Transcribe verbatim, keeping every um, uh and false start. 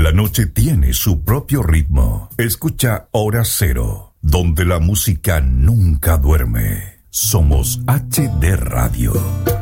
La noche tiene su propio ritmo. Escucha Hora Cero, donde la música nunca duerme. Somos H D Radio.